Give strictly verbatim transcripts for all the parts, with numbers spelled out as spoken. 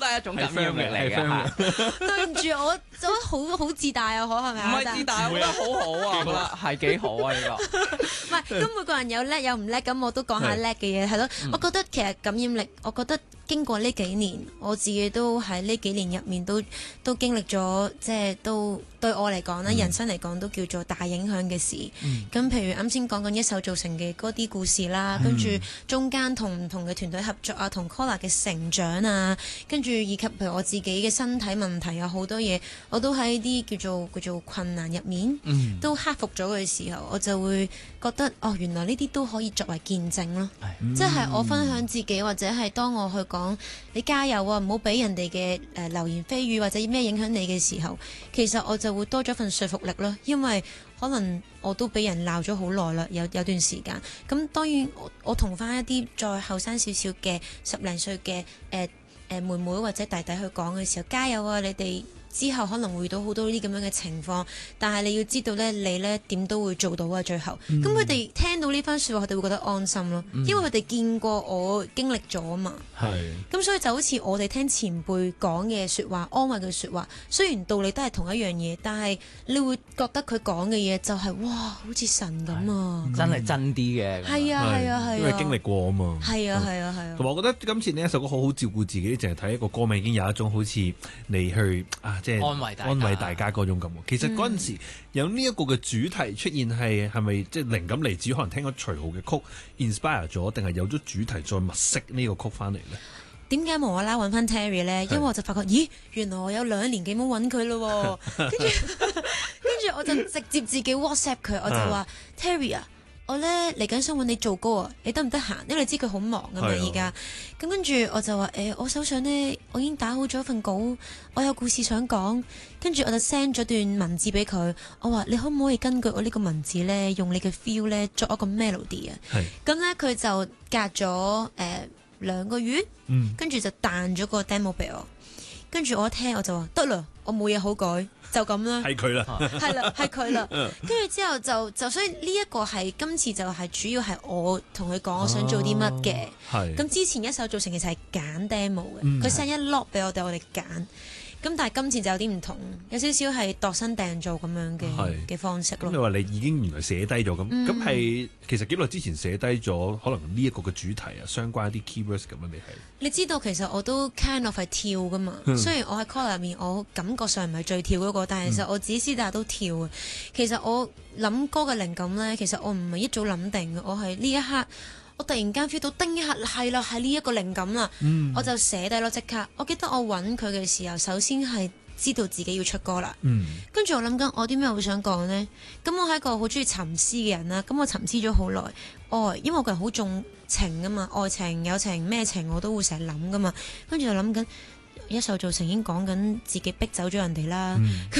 都係一種感染力嚟嘅。 對唔住，我就好好自大啊，可係咪唔係自大，我覺得好好啊，我覺得係幾好啊呢個。 唔係，咁每個人有叻有唔叻，咁我都講下叻嘅嘢係咯。我覺得其實感染力，我覺得經過呢幾年，我自己都喺呢幾年入面都都經歷咗，即係都對我嚟講咧，人生嚟講都叫做大影響嘅事。咁譬如啱先講緊一手造成嘅嗰啲故事啦，跟住中間同唔同嘅團隊合作啊，同 Collar 嘅成長啊，跟住以及譬如我自己嘅身體問題有好多嘢，我都喺啲叫做叫做困難入面， 嗯、 都克服咗嘅時候，我就會覺得哦，原來呢啲都可以作為見證咯。嗯、即係我分享自己，或者係當我去講你加油啊，唔好俾人哋嘅誒流言蜚語或者咩影響你嘅時候，其實我就會多咗份說服力咯。因為可能我都俾人鬧咗好耐啦，有有段時間。咁當然我我同翻一啲再後生少少嘅十零歲嘅誒誒妹妹或者弟弟去講嘅時候，加油啊！你哋之後可能會遇到好多呢啲咁樣嘅情況，但係你要知道咧，你咧點都會做到啊！最後，咁佢哋聽到呢番説話，佢哋會覺得安心咯，嗯、因為佢哋見過我經歷咗啊嘛。係。咁所以就好似我哋聽前輩講嘅説話，安慰嘅説話，雖然道理都係同一樣嘢，但係你會覺得佢講嘅嘢就係、是、哇，好似神咁啊！ 真係真啲嘅。 係啊係啊係啊， 因為經歷過啊嘛。 係啊係啊係啊。 同埋我覺得今次呢一首歌好好照顧自己，淨係睇一個歌名已經有一種好似你去啊。即係安慰大家， 安慰大家嗰種感覺。其實嗰陣時有呢一個嘅主題出現係係咪即係靈感嚟自可能聽咗徐浩嘅曲 inspire 咗，定係有咗主題再物色呢個曲翻嚟咧？ 點解無啦啦揾翻 Terry 咧？因為我就發覺，咦，原來我有兩年幾冇揾佢咯。跟住跟住我就直接自己 WhatsApp 佢，我就話 Terry 啊。我咧嚟緊想揾你做歌啊，你得唔得閒？因為你知佢好忙㗎嘛而家。咁跟住我就話誒、欸，我手上呢，我已經打好咗份稿，我有故事想講。跟住我就 send 咗段文字俾佢，我話你可唔可以根據我呢個文字呢，用你嘅 feel 呢作一個 melody 啊？咁呢，佢就隔咗誒、呃、兩個月，跟住、嗯、就彈咗個 demo 俾我。跟住我一聽我就話得啦，我冇嘢好改，就咁啦。 係佢啦， 係啦，係佢啦。跟住之後就就所以呢一個係今次就係主要係我同佢講我想做啲乜嘅。係。咁之前一手造成其實係揀 demo 嘅，佢 send 一 lock 俾我哋，我哋揀。咁但係今次就有啲唔同，有少少係度身訂造咁樣嘅嘅方式咯。 咁你話你已經原來寫低咗咁，咁係、嗯、其實幾耐之前寫低咗可能呢一個嘅主題啊，相關一啲 keywords 咁樣你係？你知道其實我都 kind of 係跳噶嘛，嗯、雖然我喺 Collar 入面我感覺上唔係最跳嗰、那個，但係其實我自己私底下都跳嘅。其實我諗歌嘅靈感咧，其實我唔係一早諗定嘅，我係呢一刻。我突然間 feel 到叮一下，係啦，係呢一個靈感啦，嗯、我就寫低咯，即刻。我記得我揾佢嘅時候，首先係知道自己要出歌啦，跟住、嗯、我諗緊我啲咩好想講呢？咁我係一個好中意沉思嘅人啦，咁我沉思咗好耐，愛，因為我個人好重情噶嘛，愛情、友情咩情我都會成日諗噶嘛，跟住就諗緊。一手造成已經講緊自己逼走咗人哋啦，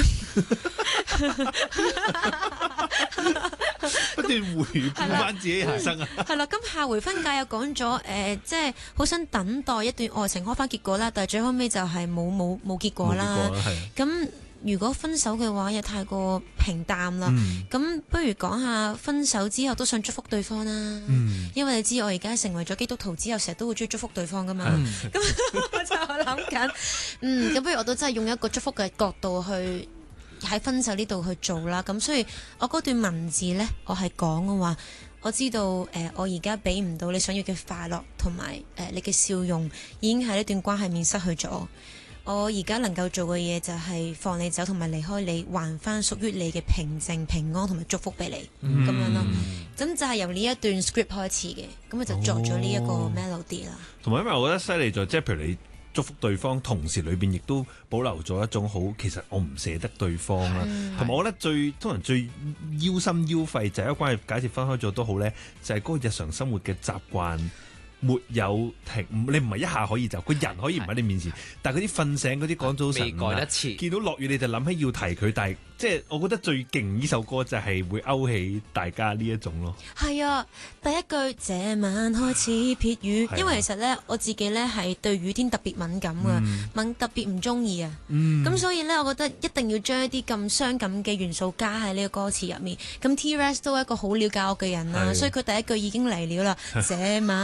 跟住回顧翻自己人生啊。 係啦，咁下回分界又講咗誒，即係好想等待一段愛情開花結果啦，但係最後尾就係冇冇冇結果啦。咁如果分手嘅話又太過平淡啦，咁、嗯、不如講下分手之後都想祝福對方啦。嗯、因為你知我而家成為咗基督徒之後，成日都會中意祝福對方噶嘛。咁、嗯、我就諗緊，嗯，咁不如我都真係用一個祝福嘅角度去喺分手呢度去做啦。咁所以我嗰段文字呢，我係講嘅話，我知道誒、呃，我而家俾唔到你想要嘅快樂同埋誒你嘅笑容，已經喺呢段關係面失去咗。我而家能夠做嘅嘢就係放你走同埋離開你，還翻屬於你嘅平靜、平安同埋祝福俾你咁、嗯、樣咯。咁就係由呢一段 script 開始嘅，咁我就作咗呢一個 melody 啦。 同埋、哦、因為我覺得犀利在，即係譬如你祝福對方，同時裏邊亦都保留咗一種好，其實我唔捨得對方啦。同埋、嗯、我覺得最通常最腰心腰肺就係一個關係，假設分開咗都好咧，就係、是、嗰個日常生活嘅習慣。沒有停，你唔係一下可以走，個人可以唔喺你面前，的但係嗰啲瞓醒嗰啲講早晨， 未改一次， 見到落雨你就諗起要提佢，但係即係我覺得最勁呢首歌就係會勾起大家呢一種咯。係啊，第一句這晚開始撇雨，的因為其實咧我自己咧係對雨天特別敏感嘅，敏、嗯、特別唔中意啊。咁、嗯、所以咧，我覺得一定要將一啲咁傷感嘅元素加喺呢個歌詞入面。咁 T-Rex 都係一個好了解我嘅人啦，的所以佢第一句已經嚟了啦。這晚開始。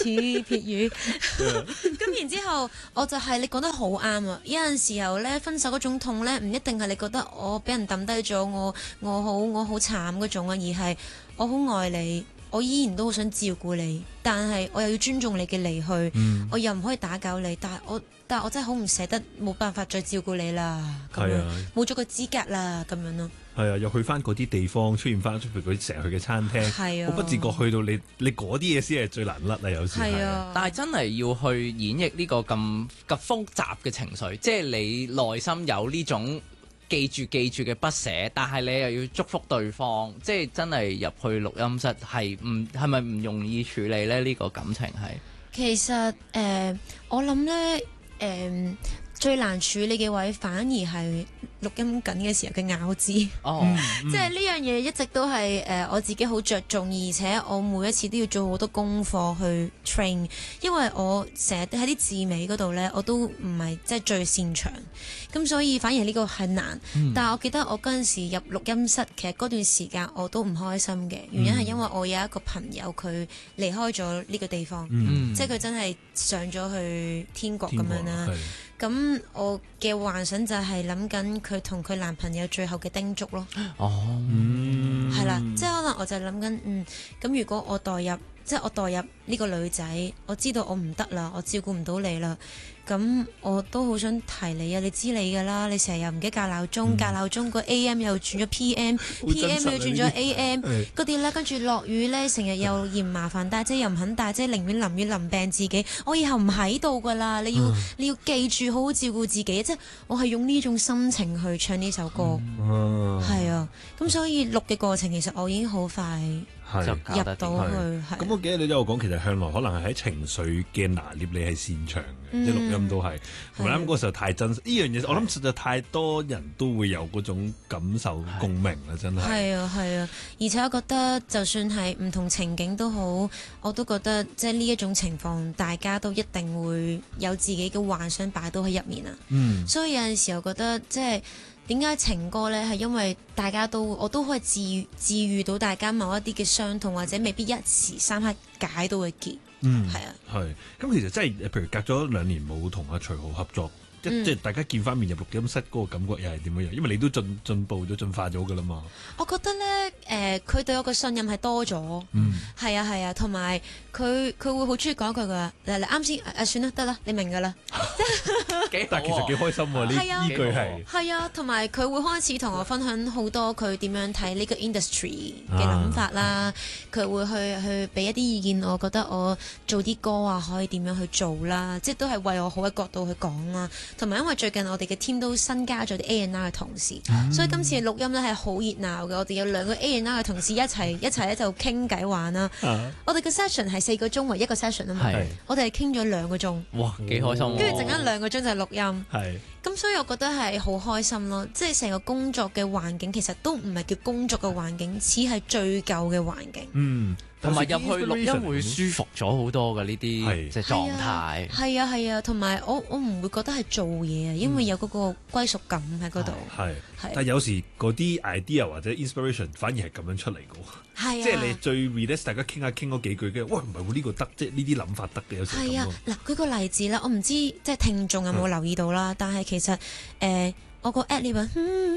似撇雨。咁然之後，我就係、是、你講得好啱啊！有陣時候咧，分手嗰種痛咧，唔一定係你覺得我俾人抌低咗，我我好我好慘嗰種啊，而係我好愛你，我依然都好想照顧你，但係我又要尊重你嘅離去，嗯、我又唔可以打攪你，但係我但係我真係好唔捨得，冇辦法再照顧你啦，咁樣冇咗個資格啦，咁樣咯。 係啊，又去翻嗰啲地方，出現翻出邊佢成日去嘅餐廳，係啊，我不自覺去到你你嗰啲嘢先係最難甩啊！有時係啊， 但係真係要去演繹呢個咁咁複雜嘅情緒，即係你內心有呢種記住記住嘅不捨，但係你又要祝福對方，即係真係入去錄音室係唔係咪唔容易處理咧？呢、呢個感情係其實誒、呃，我諗咧誒，最難處理嘅位反而係錄音緊嘅時候嘅咬字， 哦， 即係呢樣嘢一直都係誒、呃、我自己好着重，而且我每一次都要做好多功課去 train，因為我成日喺啲字尾嗰度呢，我都唔係即係最擅長，咁所以反而呢個係難。嗯、但係我記得我嗰陣時入錄音室，其實嗰段時間我都唔開心嘅，原因係因為我有一個朋友佢離開咗呢個地方，嗯、即係佢真係上咗去天國咁樣啦。咁我嘅幻想就係諗緊佢同佢男朋友最後嘅叮囑咯。哦，係啦，即係可能我就諗緊，嗯，咁如果我代入，即係我代入呢個女仔，我知道我唔得啦，我照顧唔到你啦，咁我都好想提你啊！你知你㗎啦，你成日又唔記得校鬧鐘，校鬧鐘個 A M 又轉咗 P M，P M 又轉咗 A M，嗰啲咧，跟住落雨咧，成日又嫌麻煩帶遮又唔肯帶遮，寧願淋雨淋病自己。我以後唔喺度㗎啦，你要你要記住好好照顧自己。即係我係用呢種心情去唱呢首歌，係啊。咁所以錄嘅過程其實我已經好快就入到去。 咁我記得你都有講，其實向來可能係喺情緒嘅拿捏，你係擅長嘅，即係錄音都係。同埋啱嗰個時候太真實，呢樣嘢我諗實在太多人都會有嗰種感受共鳴啦，真係。係啊係啊，而且我覺得就算係唔同情景都好，我都覺得即係呢一種情況，大家都一定會有自己嘅幻想擺到喺入面啊。嗯，所以有陣時候覺得即係。點解情歌呢？係因為大家都我都可以治治癒到大家某一啲嘅傷痛，或者未必一時三刻解到嘅結。嗯，係啊。係。 咁其實真係，譬如隔咗兩年冇同阿徐浩合作，嗯、即係大家見翻面入錄音室嗰個感覺又係點樣？因為你都進進步咗、進化咗㗎啦嘛。 我覺得呢，誒、呃，佢對我嘅信任係多咗。嗯。係啊係啊，同埋佢佢會好中意講一句㗎。嗱嗱，啱先誒，算啦，得啦，你明㗎啦。 但係其實幾開心喎，呢呢句係係啊，同埋佢會開始同我分享好多佢點樣睇呢個 industry 嘅諗法啦。佢、啊、會去去俾一啲意見，我覺得我做啲歌啊可以點樣去做啦，即係都係為我好嘅角度去講啦。同埋因為最近我哋嘅 team 都新加咗啲 A and R 嘅同事，嗯、所以今次嘅錄音咧係好熱鬧嘅。我哋有兩個 A and R 嘅同事一齊一齊咧就傾偈玩啦。啊、我哋嘅 session 係四個鐘為一個 session 啊嘛，是我哋係傾咗兩個鐘。 哇，幾開心！ 跟住陣間兩個鐘就係錄音。 係。 咁所以我覺得係好開心咯，即係成個工作嘅環境其實都唔係叫工作嘅環境，似係最舊嘅環境。 嗯，同埋入去錄音會舒服咗好多嘅呢啲即係狀態。係啊係啊，同埋我我唔會覺得係做嘢啊，因為有嗰個歸屬感喺嗰度。係， 但係有時嗰啲 idea 或者 inspiration 反而係咁樣出嚟嘅喎。係啊，即係你最 relax，大家傾下傾嗰幾句嘅，喂唔係喎呢個得，即係呢啲諗法得嘅有時。係啊， 嗱舉個例子啦，我唔知即係聽眾有冇留意到啦，但係其實誒、呃、我個 ad-lib 啊，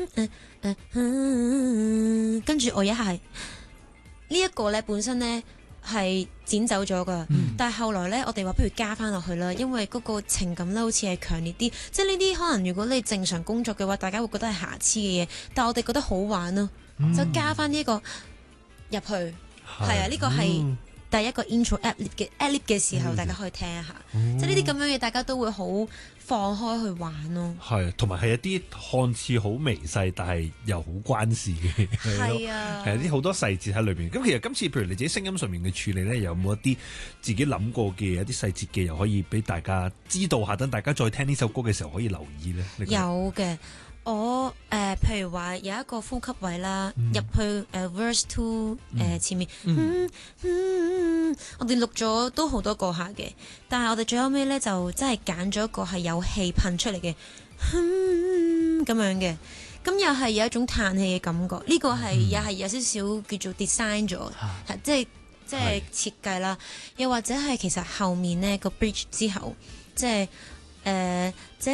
跟住我一係呢一個咧本身咧係剪走咗噶，嗯、但係後來咧我哋話不如加翻落去啦，因為嗰個情感咧好似係強烈啲，即係呢啲可能如果你正常工作嘅話，大家會覺得係瑕疵嘅嘢，但係我哋覺得好玩咯，嗯、就加翻呢一個入去，係、嗯、啊，呢、呢個係第一個 intro ad-lib 嘅 ad-lib 嘅時候，嗯、大家可以聽一下，嗯、即係呢啲咁樣嘢，大家都會好放開去玩咯。 係，同埋係一啲看似好微細，但係又好關事嘅。係啊，係啲好多細節喺裏邊。咁其實今次譬如你自己聲音上面嘅處理咧，有冇一啲自己諗過嘅一啲細節嘅，又可以俾大家知道下，等大家再聽呢首歌嘅時候可以留意咧？ 有嘅。我誒、呃，譬如話有一個呼吸位啦，入、嗯、去誒、呃、verse two 誒、呃、前面，嗯嗯嗯、我哋錄咗都好多個下嘅，但係我哋最後尾咧就真係揀咗一個係有氣噴出嚟嘅，咁、嗯、樣嘅，咁又係有一種嘆氣嘅感覺。呢、這個係又係有少少叫做 design 咗，係、嗯、即係即係設計啦，又或者係其實後面呢個 bridge 之後，即係誒、呃、即係。